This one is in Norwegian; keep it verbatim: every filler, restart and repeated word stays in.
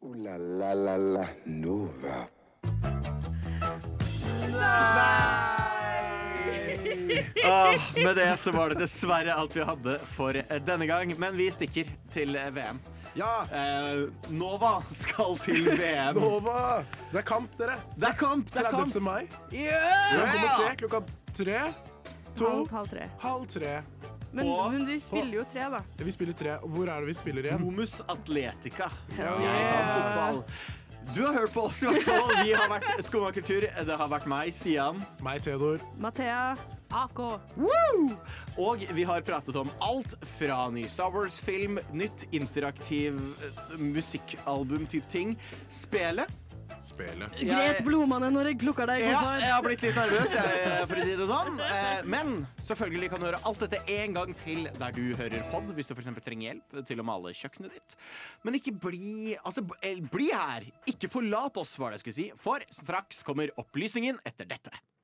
Ooh la la la la Nova. Ah, med det så var det dessverre alt vi hadde for denne gang. Men vi stikker til V M. Ja, eh, Nova skal til V M. Nova! Det er kamp, dere. Det er kamp! det er kamp tredivte mai. Yeah! Dere kommer og se klokka tre, to, Halv, halv tre. halv tre. Men, Og- men de spiller jo tre, da. Vi spiller tre. Og hvor er det vi spiller igjen? Domus Atletica. Ja. Jeg kan fotball. Du har hørt på oss i hvert fall. Vi har vært Skumma kultur. Det har vært meg, Stian. Meg, Theodor. Mathea. A K. Og vi har pratet om alt fra ny Star Wars-film, nytt interaktiv eh, musikkalbum-type ting, spele. Spelet. Gret blomene når jeg plukker deg. Ja, Hvorfor? jeg har blitt litt nervøs, jeg, for å si det sånn. Eh, Men selvfølgelig kan du høre alt dette en gang til der du hører pod, hvis du for eksempel trenger hjelp til å male kjøkkenet ditt. Men ikke bli Altså, bli her. Ikke forlat oss, var det jeg skulle si. For straks kommer opplysningen etter dette.